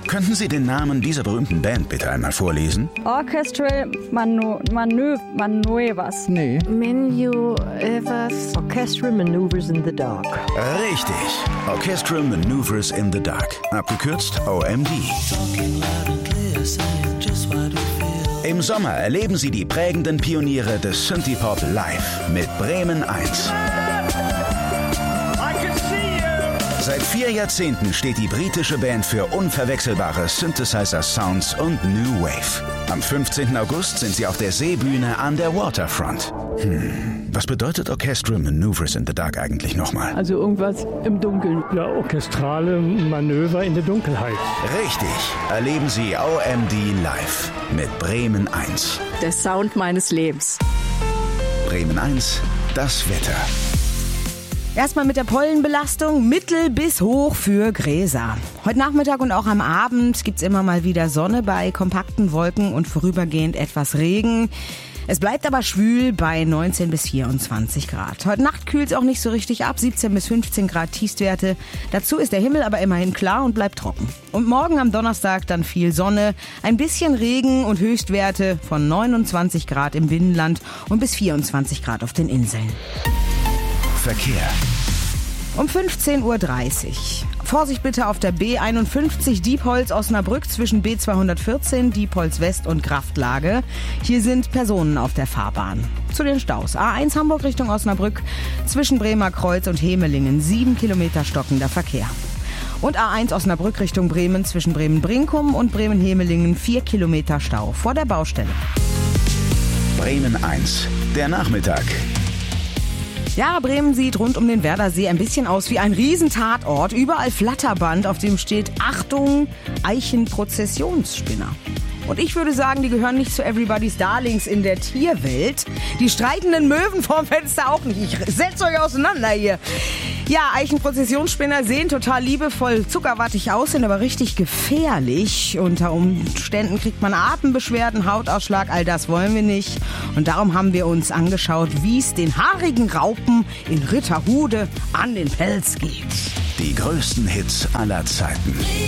Könnten Sie den Namen dieser berühmten Band bitte einmal vorlesen? Orchestral Maneuvers. Nee. Orchestral Maneuvers in the Dark. Richtig. Orchestral Maneuvers in the Dark. Abgekürzt OMD. Im Sommer erleben Sie die prägenden Pioniere des Synthie-Pop live mit Bremen 1. Seit 4 Jahrzehnten steht die britische Band für unverwechselbare Synthesizer-Sounds und New Wave. Am 15. August sind sie auf der Seebühne an der Waterfront. Was bedeutet Orchestral Maneuvers in the Dark eigentlich nochmal? Also irgendwas im Dunkeln. Ja, orchestrale Manöver in der Dunkelheit. Richtig. Erleben Sie OMD live mit Bremen 1. Der Sound meines Lebens. Bremen 1, das Wetter. Erstmal mit der Pollenbelastung, mittel bis hoch für Gräser. Heute Nachmittag und auch am Abend gibt's immer mal wieder Sonne bei kompakten Wolken und vorübergehend etwas Regen. Es bleibt aber schwül bei 19 bis 24 Grad. Heute Nacht kühlt's auch nicht so richtig ab, 17 bis 15 Grad Tiefstwerte. Dazu ist der Himmel aber immerhin klar und bleibt trocken. Und morgen am Donnerstag dann viel Sonne, ein bisschen Regen und Höchstwerte von 29 Grad im Binnenland und bis 24 Grad auf den Inseln. Verkehr. Um 15.30 Uhr. Vorsicht bitte auf der B51 Diepholz-Osnabrück zwischen B214, Diepholz West und Kraftlage. Hier sind Personen auf der Fahrbahn. Zu den Staus. A1 Hamburg Richtung Osnabrück zwischen Bremer Kreuz und Hemelingen. 7 Kilometer stockender Verkehr. Und A1 Osnabrück Richtung Bremen zwischen Bremen-Brinkum und Bremen-Hemelingen. 4 Kilometer Stau vor der Baustelle. Bremen 1, der Nachmittag. Ja, Bremen sieht rund um den Werdersee ein bisschen aus wie ein Riesentatort. Überall Flatterband, auf dem steht Achtung, Eichenprozessionsspinner. Und ich würde sagen, die gehören nicht zu Everybody's Darlings in der Tierwelt. Die streitenden Möwen vorm Fenster auch nicht. Ich setz euch auseinander hier. Ja, Eichenprozessionsspinner sehen total liebevoll zuckerwattig aus, sind aber richtig gefährlich. Unter Umständen kriegt man Atembeschwerden, Hautausschlag, all das wollen wir nicht. Und darum haben wir uns angeschaut, wie es den haarigen Raupen in Ritterhude an den Pelz geht. Die größten Hits aller Zeiten.